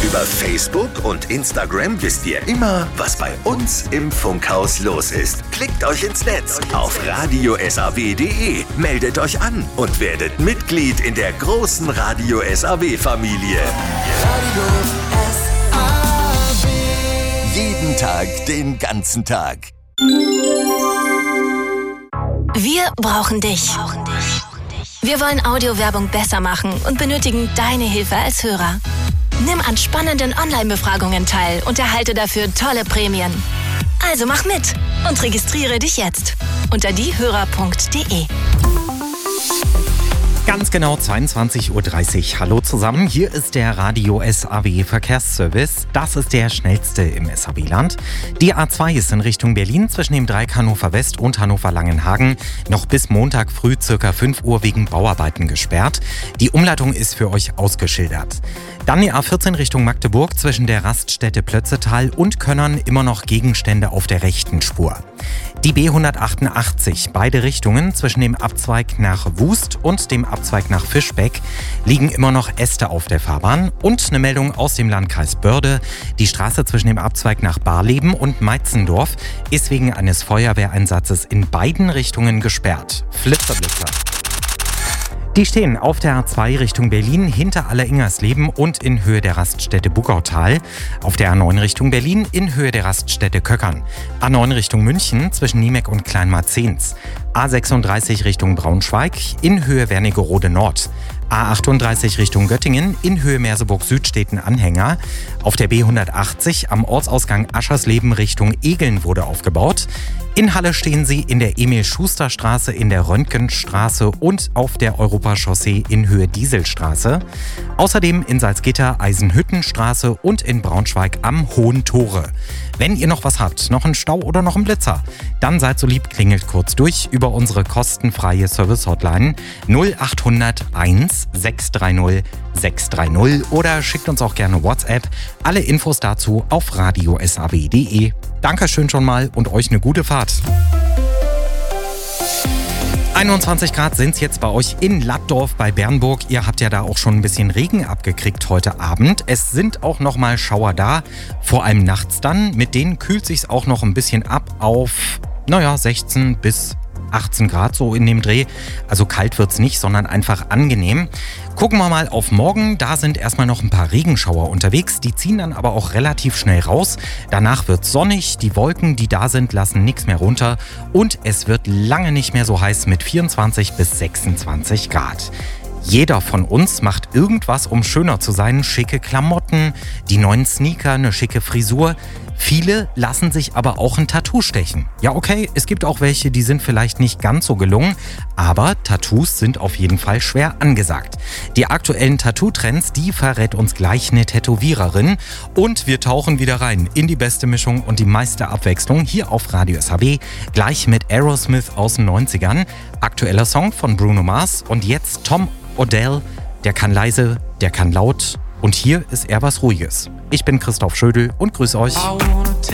Über Facebook und Instagram wisst ihr immer, was bei uns im Funkhaus los ist. Klickt euch ins Netz auf radio-saw.de, meldet euch an und werdet Mitglied in der großen Radio SAW-Familie. Radio SAW. Jeden Tag, den ganzen Tag. Wir brauchen dich. Wir wollen Audiowerbung besser machen und benötigen deine Hilfe als Hörer. Nimm an spannenden Online-Befragungen teil und erhalte dafür tolle Prämien. Also mach mit und registriere dich jetzt unter diehörer.de. Ganz genau 22:30 Uhr. Hallo zusammen, hier ist der Radio SAW Verkehrsservice. Das ist der schnellste im SAW-Land. Die A2 ist in Richtung Berlin zwischen dem Dreieck Hannover West und Hannover Langenhagen noch bis Montag früh ca. 5 Uhr wegen Bauarbeiten gesperrt. Die Umleitung ist für euch ausgeschildert. Dann die A14 Richtung Magdeburg zwischen der Raststätte Plötzetal und Könnern immer noch Gegenstände auf der rechten Spur. Die B188, beide Richtungen zwischen dem Abzweig nach Wust und dem Abzweig nach Fischbeck, liegen immer noch Äste auf der Fahrbahn. Und eine Meldung aus dem Landkreis Börde: Die Straße zwischen dem Abzweig nach Barleben und Meitzendorf ist wegen eines Feuerwehreinsatzes in beiden Richtungen gesperrt. Flitzerblitzer. Die stehen auf der A2 Richtung Berlin hinter Alleringersleben und in Höhe der Raststätte Buggautal. Auf der A9 Richtung Berlin in Höhe der Raststätte Köckern. A9 Richtung München zwischen Niemek und Kleinmarzens. A36 Richtung Braunschweig in Höhe Wernigerode Nord. A38 Richtung Göttingen in Höhe Merseburg Süd steht ein Anhänger. Auf der B180 am Ortsausgang Aschersleben Richtung Egeln wurde aufgebaut. In Halle stehen sie in der Emil-Schuster-Straße, in der Röntgenstraße und auf der Europachaussee in Höhe Dieselstraße. Außerdem in Salzgitter Eisenhüttenstraße und in Braunschweig am Hohen Tore. Wenn ihr noch was habt, noch einen Stau oder noch einen Blitzer, dann seid so lieb, klingelt kurz durch über unsere kostenfreie Service-Hotline 0800 1 630 630 oder schickt uns auch gerne WhatsApp. Alle Infos dazu auf radio-saw.de. Dankeschön schon mal und euch eine gute Fahrt. 21 Grad sind es jetzt bei euch in Laddorf bei Bernburg. Ihr habt ja da auch schon ein bisschen Regen abgekriegt heute Abend. Es sind auch noch mal Schauer da, vor allem nachts dann. Mit denen kühlt sich's auch noch ein bisschen ab auf, 16 bis 18 Grad so in dem Dreh. Also kalt wird's nicht, sondern einfach angenehm. Gucken wir mal auf morgen. Da sind erstmal noch ein paar Regenschauer unterwegs. Die ziehen dann aber auch relativ schnell raus. Danach wird's sonnig. Die Wolken, die da sind, lassen nichts mehr runter. Und es wird lange nicht mehr so heiß mit 24 bis 26 Grad. Jeder von uns macht irgendwas, um schöner zu sein. Schicke Klamotten, die neuen Sneaker, eine schicke Frisur. Viele lassen sich aber auch ein Tattoo stechen. Ja, okay, es gibt auch welche, die sind vielleicht nicht ganz so gelungen, aber Tattoos sind auf jeden Fall schwer angesagt. Die aktuellen Tattoo-Trends, die verrät uns gleich eine Tätowiererin. Und wir tauchen wieder rein in die beste Mischung und die meiste Abwechslung hier auf Radio SAW. Gleich mit Aerosmith aus den 90ern. Aktueller Song von Bruno Mars und jetzt Tom Odell. Der kann leise, der kann laut. Und hier ist eher was Ruhiges. Ich bin Christoph Schödel und grüße euch.